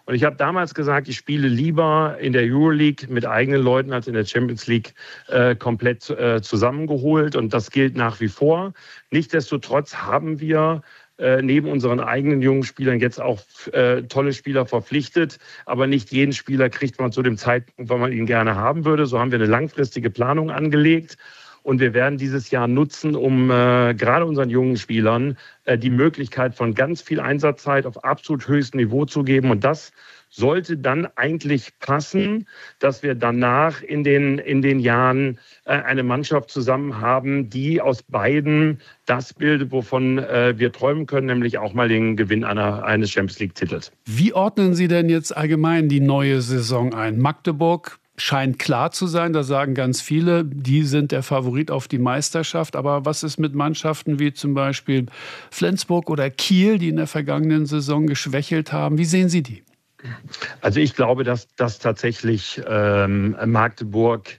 Und ich habe damals gesagt, ich spiele lieber in der Euroleague mit eigenen Leuten als in der Champions League komplett zusammengeholt. Und das gilt nach wie vor. Nichtsdestotrotz haben wir neben unseren eigenen jungen Spielern jetzt auch tolle Spieler verpflichtet. Aber nicht jeden Spieler kriegt man zu dem Zeitpunkt, wann man ihn gerne haben würde. So haben wir eine langfristige Planung angelegt. Und wir werden dieses Jahr nutzen, um gerade unseren jungen Spielern die Möglichkeit von ganz viel Einsatzzeit auf absolut höchstem Niveau zu geben. Und das sollte dann eigentlich passen, dass wir danach in den Jahren eine Mannschaft zusammen haben, die aus beiden das bildet, wovon wir träumen können, nämlich auch mal den Gewinn eines Champions-League-Titels. Wie ordnen Sie denn jetzt allgemein die neue Saison ein? Magdeburg scheint klar zu sein, da sagen ganz viele, die sind der Favorit auf die Meisterschaft. Aber was ist mit Mannschaften wie zum Beispiel Flensburg oder Kiel, die in der vergangenen Saison geschwächelt haben? Wie sehen Sie die? Also ich glaube, dass tatsächlich Magdeburg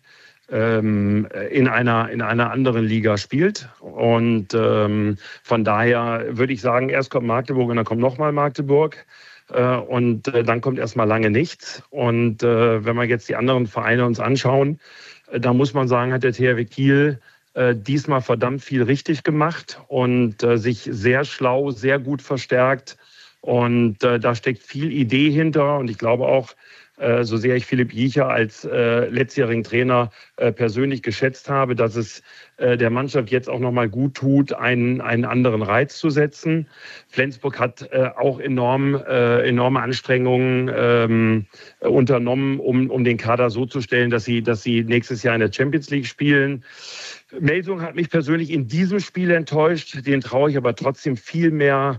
in einer anderen Liga spielt. Und von daher würde ich sagen, erst kommt Magdeburg und dann kommt nochmal Magdeburg. Und dann kommt erstmal lange nichts. Und wenn wir jetzt die anderen Vereine uns anschauen, da muss man sagen, hat der THW Kiel diesmal verdammt viel richtig gemacht und sich sehr schlau, sehr gut verstärkt. Und da steckt viel Idee hinter. Und ich glaube auch, so sehr ich Philipp Jiecher als letztjährigen Trainer persönlich geschätzt habe, dass es der Mannschaft jetzt auch nochmal gut tut, einen anderen Reiz zu setzen. Flensburg hat auch enorme Anstrengungen unternommen, um den Kader so zu stellen, dass sie nächstes Jahr in der Champions League spielen. Melsung hat mich persönlich in diesem Spiel enttäuscht. Den traue ich aber trotzdem viel mehr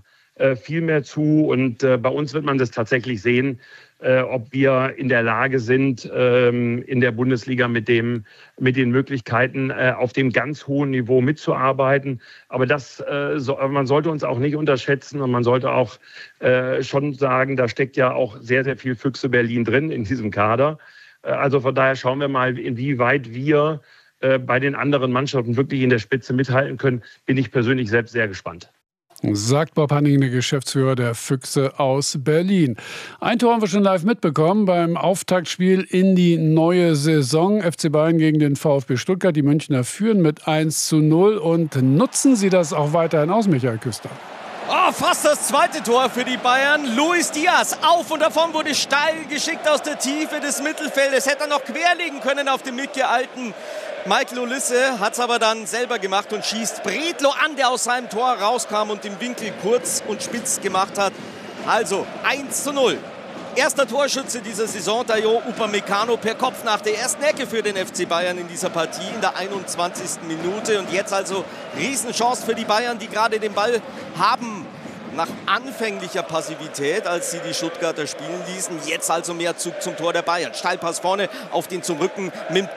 zu. Und bei uns wird man das tatsächlich sehen, ob wir in der Lage sind, in der Bundesliga mit den Möglichkeiten auf dem ganz hohen Niveau mitzuarbeiten. Aber man sollte uns auch nicht unterschätzen und man sollte auch schon sagen, da steckt ja auch sehr, sehr viel Füchse Berlin drin in diesem Kader. Also von daher schauen wir mal, inwieweit wir bei den anderen Mannschaften wirklich in der Spitze mithalten können. Bin ich persönlich selbst sehr gespannt. Sagt Bob Hanning, der Geschäftsführer der Füchse aus Berlin. Ein Tor haben wir schon live mitbekommen beim Auftaktspiel in die neue Saison. FC Bayern gegen den VfB Stuttgart. Die Münchner führen mit 1:0 und nutzen sie das auch weiterhin aus, Michael Küster? Oh, fast das zweite Tor für die Bayern. Luis Diaz auf und davon wurde steil geschickt aus der Tiefe des Mittelfeldes. Hätte er noch querlegen können auf den mitgeeilten Michael Olisse, hat es aber dann selber gemacht und schießt Bredlo an, der aus seinem Tor rauskam und den Winkel kurz und spitz gemacht hat. Also 1:0. Erster Torschütze dieser Saison, Dayo Upamecano, per Kopf nach der ersten Ecke für den FC Bayern in dieser Partie in der 21. Minute. Und jetzt also Riesenchance für die Bayern, die gerade den Ball haben. Nach anfänglicher Passivität, als sie die Stuttgarter spielen ließen. Jetzt also mehr Zug zum Tor der Bayern. Steilpass vorne auf den zum Rücken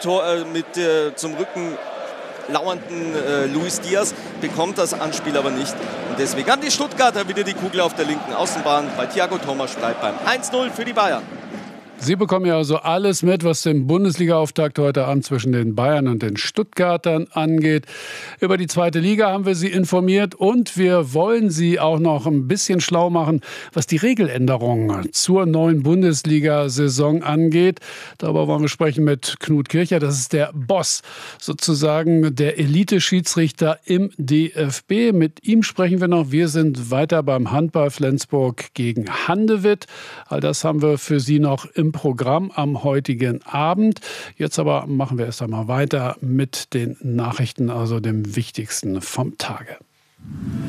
zum Rücken lauernden Luis Diaz. Bekommt das Anspiel aber nicht. Und deswegen haben die Stuttgarter wieder die Kugel auf der linken Außenbahn. Bei Thiago Thomas bleibt beim 1:0 für die Bayern. Sie bekommen ja also alles mit, was den Bundesliga-Auftakt heute Abend zwischen den Bayern und den Stuttgartern angeht. Über die zweite Liga haben wir Sie informiert und wir wollen Sie auch noch ein bisschen schlau machen, was die Regeländerungen zur neuen Bundesliga-Saison angeht. Darüber wollen wir sprechen mit Knut Kircher. Das ist der Boss, sozusagen der Elite-Schiedsrichter im DFB. Mit ihm sprechen wir noch. Wir sind weiter beim Handball Flensburg gegen Handewitt. All das haben wir für Sie noch im Programm am heutigen Abend. Jetzt aber machen wir erst einmal weiter mit den Nachrichten, also dem Wichtigsten vom Tage.